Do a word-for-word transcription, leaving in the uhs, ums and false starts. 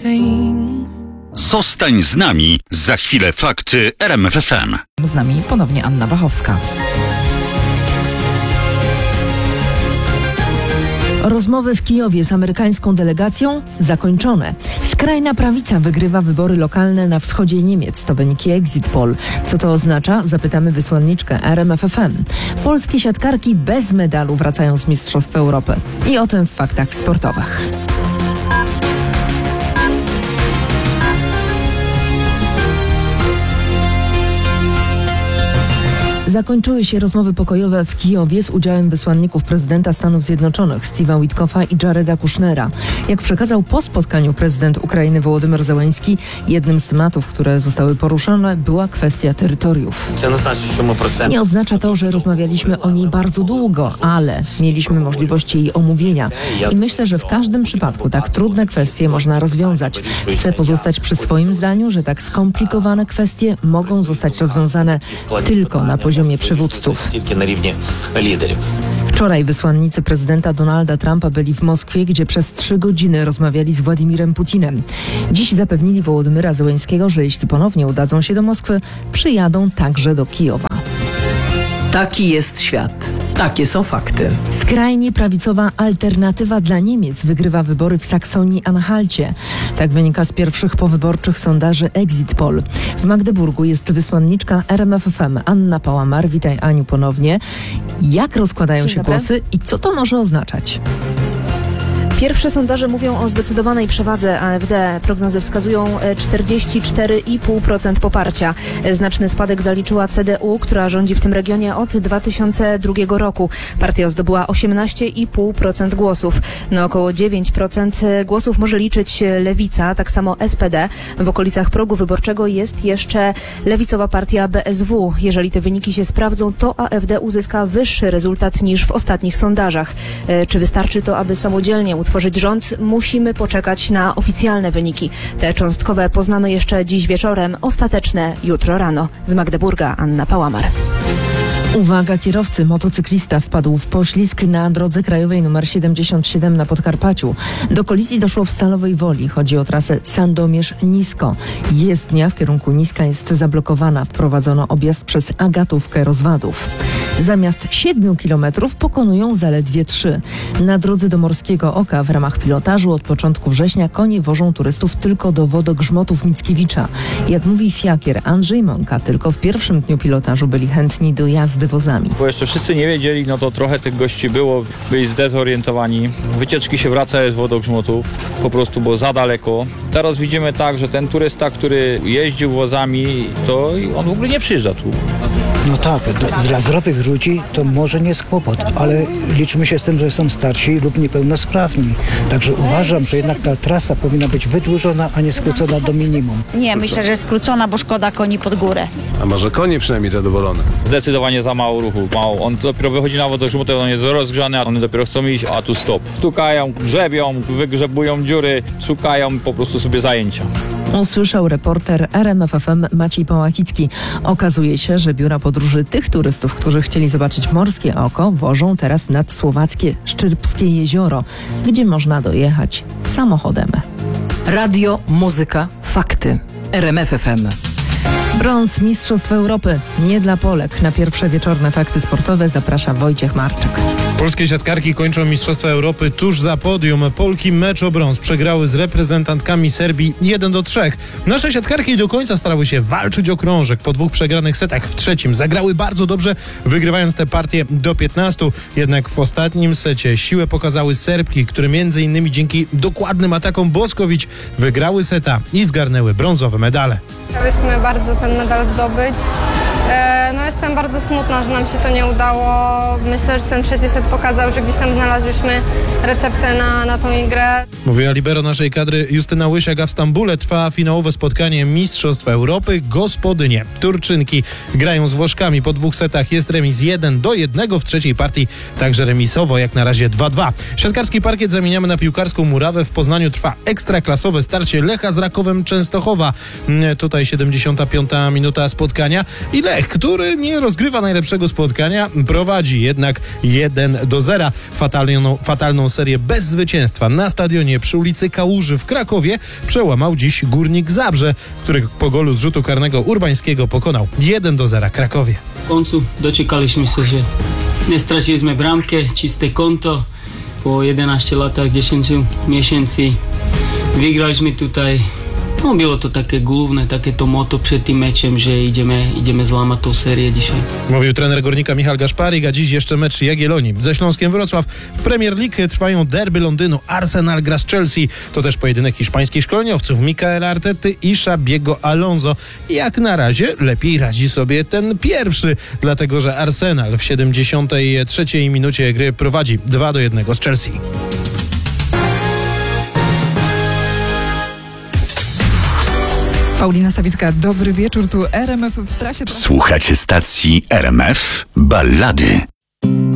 everything. Zostań z nami, za chwilę fakty R M F F M. Z nami ponownie Anna Bachowska. Rozmowy w Kijowie z amerykańską delegacją zakończone. Skrajna prawica wygrywa wybory lokalne na wschodzie Niemiec. To wyniki Exit Poll. Co to oznacza? Zapytamy wysłanniczkę R M F F M. Polskie siatkarki bez medalu wracają z Mistrzostw Europy. I o tym w faktach sportowych. Zakończyły się rozmowy pokojowe w Kijowie z udziałem wysłanników prezydenta Stanów Zjednoczonych Steve'a Witkoffa i Jareda Kushnera. Jak przekazał po spotkaniu prezydent Ukrainy Wołodymyr Zełenski, jednym z tematów, które zostały poruszone, była kwestia terytoriów. Nie oznacza to, że rozmawialiśmy o niej bardzo długo, ale mieliśmy możliwość jej omówienia. I myślę, że w każdym przypadku tak trudne kwestie można rozwiązać. Chcę pozostać przy swoim zdaniu, że tak skomplikowane kwestie mogą zostać rozwiązane tylko na poziomie przywódców. Wczoraj wysłannicy prezydenta Donalda Trumpa byli w Moskwie, gdzie przez trzy godziny rozmawiali z Władimirem Putinem. Dziś zapewnili Wołodymyra Zełenskiego, że jeśli ponownie udadzą się do Moskwy, przyjadą także do Kijowa. Taki jest świat. Takie są fakty. Skrajnie prawicowa Alternatywa dla Niemiec wygrywa wybory w Saksonii-Anhalcie. Tak wynika z pierwszych powyborczych sondaży Exit Poll. W Magdeburgu jest wysłanniczka R M F F M Anna Pałamar. Witaj, Aniu, ponownie. Jak rozkładają Dzień się dobry. głosy i co to może oznaczać? Pierwsze sondaże mówią o zdecydowanej przewadze A F D. Prognozy wskazują czterdzieści cztery i pół procent poparcia. Znaczny spadek zaliczyła C D U, która rządzi w tym regionie od dwa tysiące drugiego roku. Partia zdobyła osiemnaście i pół procent głosów. Na około dziewięć procent głosów może liczyć Lewica, tak samo S P D. W okolicach progu wyborczego jest jeszcze lewicowa partia B S W. Jeżeli te wyniki się sprawdzą, to A F D uzyska wyższy rezultat niż w ostatnich sondażach. Czy wystarczy to, aby samodzielnie utworzyć tworzyć rząd, musimy poczekać na oficjalne wyniki. Te cząstkowe poznamy jeszcze dziś wieczorem, ostateczne jutro rano. Z Magdeburga Anna Pałamar. Uwaga, kierowcy, motocyklista wpadł w poślizg na drodze krajowej nr siedemdziesiąt siedem na Podkarpaciu. Do kolizji doszło w Stalowej Woli. Chodzi o trasę Sandomierz-Nisko. Jezdnia w kierunku Niska jest zablokowana. Wprowadzono objazd przez Agatówkę Rozwadów. Zamiast siedmiu kilometrów pokonują zaledwie trzy. Na drodze do Morskiego Oka w ramach pilotażu od początku września konie wożą turystów tylko do wodogrzmotów Mickiewicza. Jak mówi fiakier Andrzej Mąka, tylko w pierwszym dniu pilotażu byli chętni do jazdy wozami. Bo jeszcze wszyscy nie wiedzieli, no to trochę tych gości było, byli zdezorientowani. Wycieczki się wraca z wodogrzmotów, po prostu było za daleko. Teraz widzimy tak, że ten turysta, który jeździł wozami, to on w ogóle nie przyjeżdża tu. No tak, dla zdrowych ludzi to może nie jest kłopot, ale liczmy się z tym, że są starsi lub niepełnosprawni. Także uważam, że jednak ta trasa powinna być wydłużona, a nie skrócona do minimum. Nie, myślę, że skrócona, bo szkoda koni pod górę. A może konie przynajmniej zadowolone? Zdecydowanie za mało ruchu, mało. On dopiero wychodzi na wodogrzmot, on jest rozgrzany, a one dopiero chcą iść, a tu stop. Stukają, grzebią, wygrzebują dziury, szukają po prostu sobie zajęcia. Usłyszał reporter R M F F M Maciej Pałachicki. Okazuje się, że biura podróży tych turystów, którzy chcieli zobaczyć Morskie Oko, wożą teraz nad słowackie Szczyrbskie Jezioro, gdzie można dojechać samochodem. Radio, muzyka, fakty. R M F F M. Brąz Mistrzostw Europy. Nie dla Polek. Na pierwsze wieczorne fakty sportowe zaprasza Wojciech Marczyk. Polskie siatkarki kończą Mistrzostwa Europy tuż za podium. Polki mecz o brąz przegrały z reprezentantkami Serbii jeden do trzech. Nasze siatkarki do końca starały się walczyć o krążek. Po dwóch przegranych setach w trzecim zagrały bardzo dobrze, wygrywając tę partię do piętnastu. Jednak w ostatnim secie siłę pokazały Serbki, które między innymi dzięki dokładnym atakom Boskowicz wygrały seta i zgarnęły brązowe medale. Chciałyśmy bardzo ten medal zdobyć. No jestem bardzo smutna, że nam się to nie udało. Myślę, że ten trzeci set pokazał, że gdzieś tam znalazłyśmy receptę na, na tą grę. Mówiła libero naszej kadry Justyna Łysiak, a w Stambule trwa finałowe spotkanie Mistrzostw Europy. Gospodynie Turczynki grają z Włoszkami. Po dwóch setach jest remis jeden do jednego. W trzeciej partii także remisowo, jak na razie dwa dwa. Siatkarski parkiet zamieniamy na piłkarską murawę. W Poznaniu trwa ekstraklasowe starcie Lecha z Rakowem Częstochowa. Tutaj siedemdziesiąta piąta minuta spotkania i Lech, który który nie rozgrywa najlepszego spotkania, prowadzi jednak jeden do zera. Fatalną, fatalną serię bez zwycięstwa na stadionie przy ulicy Kałuży w Krakowie przełamał dziś Górnik Zabrze, który po golu z rzutu karnego Urbańskiego pokonał jeden do zera Krakowie. W końcu doczekaliśmy się, że nie straciliśmy bramkę, czyste konto. Po jedenastu latach, dziesięciu miesięcy wygraliśmy tutaj. No, było to takie główne, takie to motto przed tym meczem, że idziemy, idziemy złamać tą serię dzisiaj. Mówił trener Górnika Michał Gaszparik, a dziś jeszcze mecz Jagiellonii ze Śląskiem Wrocław. W Premier League trwają derby Londynu. Arsenal gra z Chelsea. To też pojedynek hiszpańskich szkoleniowców Mikaela Artety i Xabiego Alonso. Jak na razie lepiej radzi sobie ten pierwszy, dlatego że Arsenal w siedemdziesiątej trzeciej minucie gry prowadzi dwa do jednego z Chelsea. Paulina Sawicka, dobry wieczór, tu R M F w trasie. Słuchacie stacji R M F Ballady.